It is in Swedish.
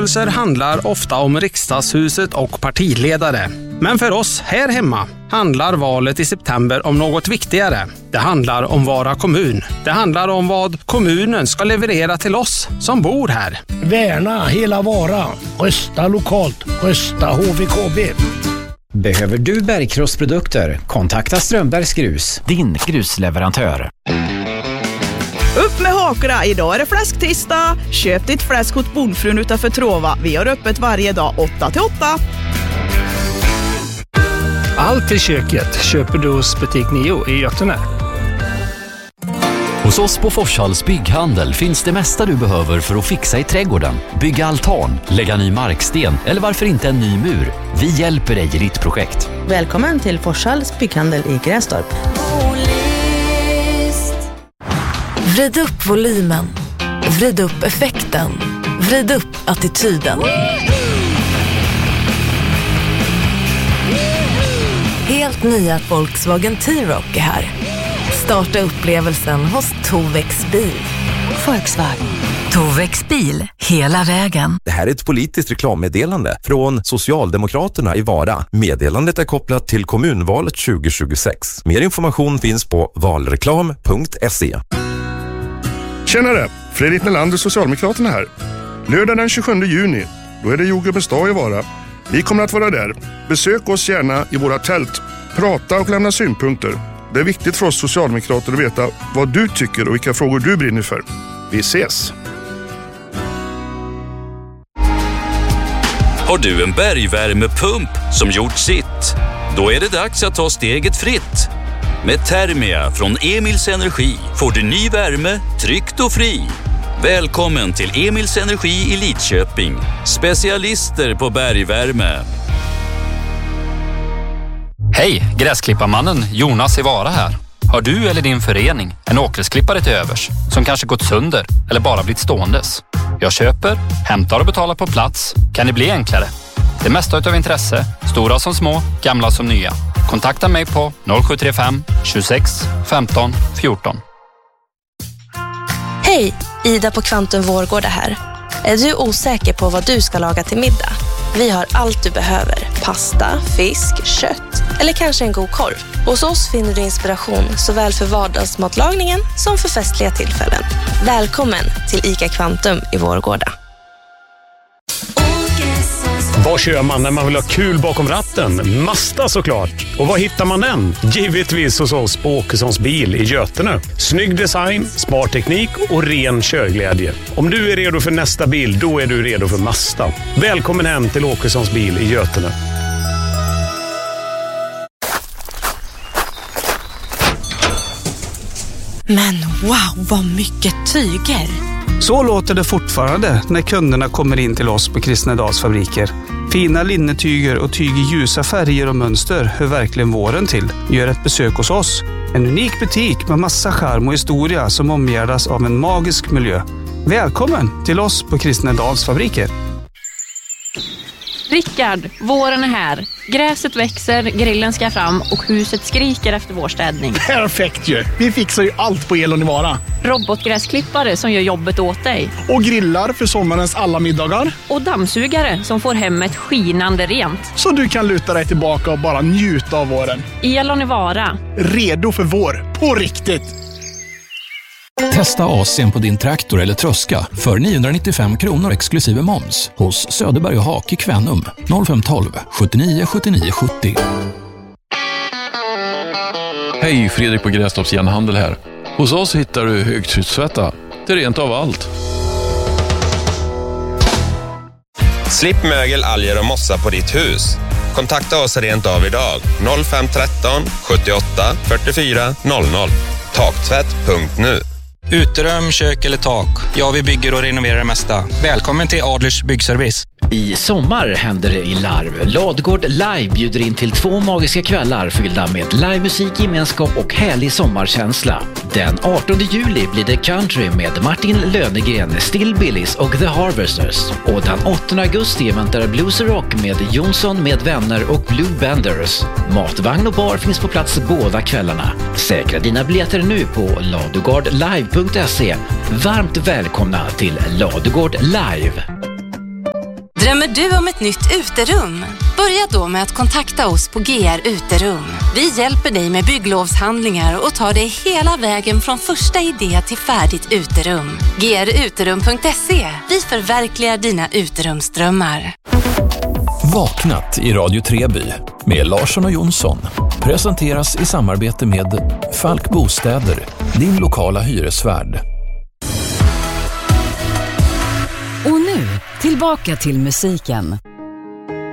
valrörelser handlar ofta om riksdagshuset och partiledare. Men för oss här hemma handlar valet i september om något viktigare. Det handlar om Vara kommun. Det handlar om vad kommunen ska leverera till oss som bor här. Värna hela Vara. Rösta lokalt. Rösta HVKB. Behöver du bergkrossprodukter? Kontakta Strömbergs Grus, din grusleverantör. Upp med hakorna, idag är det fläsktisdag. Köp ditt fläsk hos Bondfrun utanför Trova. Vi har öppet varje dag 8-8. Allt i köket köper du hos butik Nio i Götene. Hos oss på Forshalls bygghandel finns det mesta du behöver för att fixa i trädgården. Bygga altan, lägga ny marksten eller varför inte en ny mur. Vi hjälper dig i ditt projekt. Välkommen till Forshalls bygghandel i Grästorp. Vrid upp volymen. Vrid upp effekten. Vrid upp attityden. Helt nya Volkswagen T-Roc är här. Starta upplevelsen hos Tovex bil. Volkswagen. Tovex bil, hela vägen. Det här är ett politiskt reklammeddelande från Socialdemokraterna i Vara. Meddelandet är kopplat till kommunvalet 2026. Mer information finns på valreklam.se. Tjenare, Fredrik Nelander, Socialdemokraterna här. Lördag den 27 juni, då är det jordgubbens dag i Vara. Vi kommer att vara där. Besök oss gärna i våra tält. Prata och lämna synpunkter. Det är viktigt för oss socialdemokrater att veta vad du tycker och vilka frågor du brinner för. Vi ses! Har du en bergvärmepump som gjort sitt? Då är det dags att ta steget fritt. Med Thermia från Emils Energi får du ny värme, tryggt och fri. Välkommen till Emils Energi i Lidköping. Specialister på bergvärme. Hej, gräsklipparmannen Jonas i Vara här. Har du eller din förening en åkgräsklippare till övers som kanske gått sönder eller bara blivit ståendes? Jag köper, hämtar och betalar på plats. Kan det bli enklare? Det mesta utav intresse, stora som små, gamla som nya. Kontakta mig på 0735 26 15 14. Hej, Ida på Kvantum Vårgårda här. Är du osäker på vad du ska laga till middag? Vi har allt du behöver. Pasta, fisk, kött eller kanske en god korv. Hos oss finner du inspiration såväl för vardagsmatlagningen som för festliga tillfällen. Välkommen till ICA Kvantum i Vårgårda. Vad kör man när man vill ha kul bakom ratten? Mazda såklart. Och var hittar man den? Givetvis hos oss på Åkessons bil i Götene. Snygg design, smart teknik och ren körglädje. Om du är redo för nästa bil, då är du redo för Mazda. Välkommen hem till Åkessons bil i Götene. Men wow, vad mycket tyger! Så låter det fortfarande när kunderna kommer in till oss på Kristnedals fabriker. Fina linnetyger och tyg i ljusa färger och mönster hör verkligen våren till. Gör ett besök hos oss. En unik butik med massa charm och historia som omgärdas av en magisk miljö. Välkommen till oss på Kristnedals fabriker. Rickard, våren är här. Gräset växer, grillen ska fram och huset skriker efter vårstädning. Perfekt ju! Vi fixar ju allt på Elon i Vara. Robotgräsklippare som gör jobbet åt dig. Och grillar för sommarens alla middagar. Och dammsugare som får hemmet skinande rent. Så du kan luta dig tillbaka och bara njuta av våren. Elon i Vara. Redo för vår, på riktigt! Testa AC:n på din traktor eller tröska för 995 kronor exklusive moms hos Söderberg och Hak i Kvänum 0512 79 79 70. Hej, Fredrik på Grästorps järnhandel här. Hos oss hittar du högtryckstvätta till rent av allt. Slipp mögel, alger och mossa på ditt hus. Kontakta oss rent av idag 0513 78 44 00. Taktvätt.nu. Uterum, kök eller tak. Ja, vi bygger och renoverar det mesta. Välkommen till Adlers byggservice. I sommar händer det i Larv. Ladugård Live bjuder in till 2 magiska kvällar fyllda med livemusik, gemenskap och härlig sommarkänsla. Den 18 juli blir det country med Martin Lönegren, Still Billys och The Harvesters. Och den 8 augusti väntar blues och rock med Jonsson med vänner och Blue Banders. Matvagn och bar finns på plats båda kvällarna. Säkra dina biljetter nu på ladugårdlive.se. Varmt välkomna till Ladugård Live. Drömmer du om ett nytt uterum? Börja då med att kontakta oss på GR Uterum. Vi hjälper dig med bygglovshandlingar och tar dig hela vägen från första idé till färdigt uterum. gruterum.se. Vi förverkligar dina uterumsdrömmar. Vaknat i Radio Treby med Larsson och Jonsson presenteras i samarbete med Falk Bostäder, din lokala hyresvärd. Och nu, tillbaka till musiken.